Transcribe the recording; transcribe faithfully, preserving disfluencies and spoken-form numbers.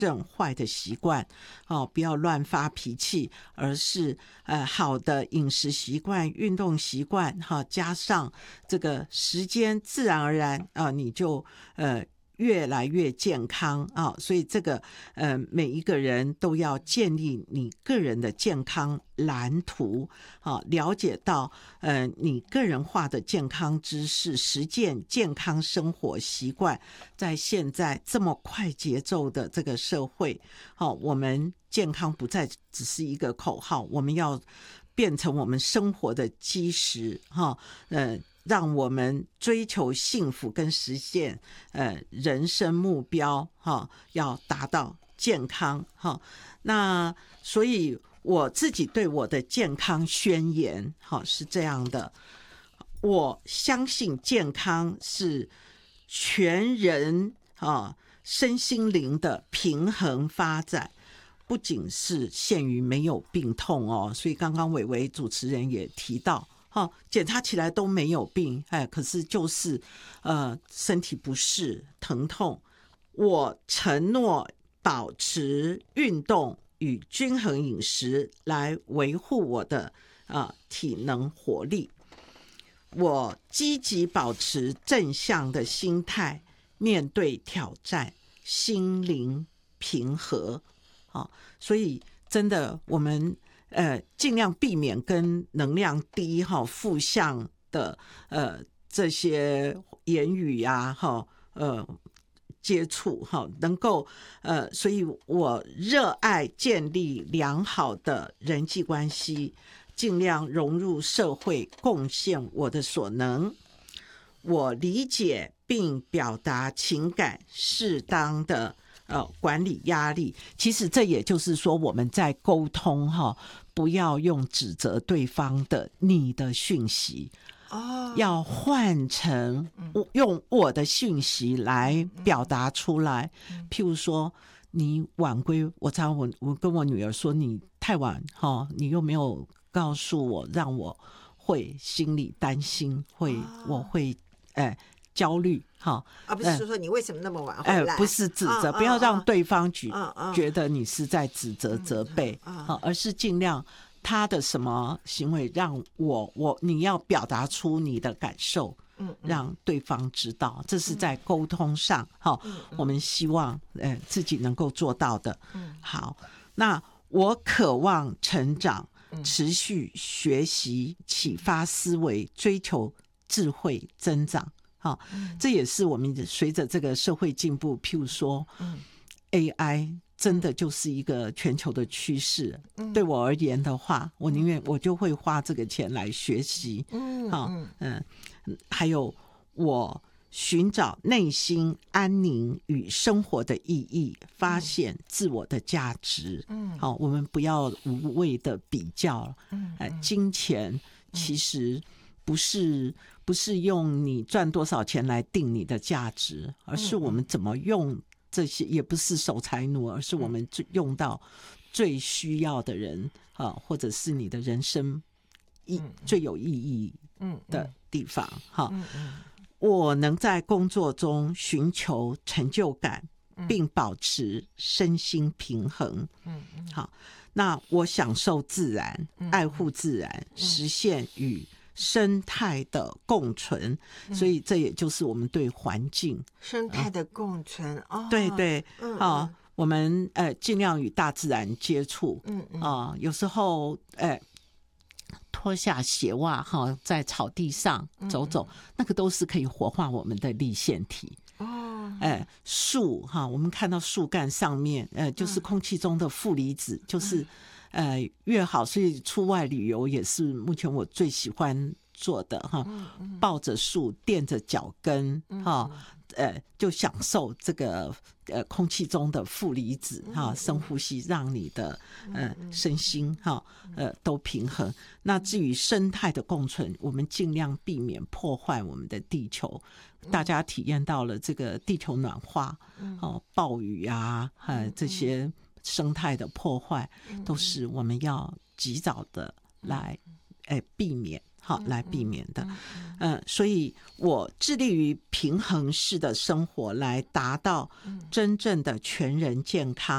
正坏的习惯，哦，不要乱发脾气，而是呃好的饮食习惯、运动习惯，哈，加上这个时间，自然而然啊、呃，你就呃。越来越健康啊，所以这个呃，每一个人都要建立你个人的健康蓝图啊，了解到呃你个人化的健康知识，实践健康生活习惯。在现在这么快节奏的这个社会，好，我们健康不再只是一个口号，我们要变成我们生活的基石哈，呃。让我们追求幸福跟实现呃人生目标哈，要达到健康哈。那所以我自己对我的健康宣言哈是这样的，我相信健康是全人啊身心灵的平衡发展。不仅是限于没有病痛哦，所以刚刚伟伟主持人也提到。哦，检查起来都没有病，哎，可是就是呃身体不适、疼痛。我承诺保持运动与均衡饮食来维护我的啊、呃、体能活力。我积极保持正向的心态，面对挑战，心灵平和。哦，所以真的我们。呃，尽量避免跟能量低哈、负向的呃这些言语呀、哈呃接触哈，能够呃，所以我热爱建立良好的人际关系，尽量融入社会，贡献我的所能。我理解并表达情感，适当的。呃，管理压力，其实这也就是说，我们在沟通哈，不要用指责对方的你的讯息，哦，要换成用我的讯息来表达出来。譬如说，你晚归，我常我我跟我女儿说，你太晚哈，你又没有告诉我，让我会心里担心，会我会哎。焦虑哈， 而、啊、不是说说你为什么那么晚回来， 哎，不是指责， 啊、 不要让对方觉、 啊啊、 觉得你是在指责、责备， 啊啊，而是尽量他的什么行为让我我你要表达出你的感受，嗯，让对方知道，这是在沟通上哈、嗯，我们希望呃自己能够做到的。嗯，好，那我渴望成长，持续学习，启发思维，追求智慧增长。好，这也是我们随着这个社会进步，譬如说 A I 真的就是一个全球的趋势。对我而言的话，我宁愿我就会花这个钱来学习。好，嗯，还有我寻找内心安宁与生活的意义，发现自我的价值。嗯，好，我们不要无谓的比较。嗯，金钱其实不是。不是用你赚多少钱来定你的价值，而是我们怎么用这些，也不是守财奴，而是我们用到最需要的人啊，或者是你的人生意最有意义的地方哈。我能在工作中寻求成就感，并保持身心平衡。好，那我享受自然，爱护自然，实现与生态的共存，所以这也就是我们对环境生态的共存。呃、哦， 对对， 嗯啊、呃，我们呃尽量与大自然接触， 嗯嗯啊、呃，有时候呃脱下鞋袜哈，在草地上走走，嗯嗯那个都是可以活化我们的粒线体。哦，哎，树哈，我们看到树干上面，呃，就是空气中的负离子，嗯、就是。呃，越好，所以出外旅游也是目前我最喜欢做的哈。嗯嗯、抱着树，垫着脚跟哈，呃，就享受这个呃空气中的负离子哈，深呼吸，让你的呃身心哈呃都平衡。那至于生态的共存，我们尽量避免破坏我们的地球。大家体验到了这个地球暖化，哦，暴雨啊，呃这些。生态的破坏都是我们要及早的来诶避免，好来避免的。嗯，所以我致力于平衡式的生活，来达到真正的全人健康。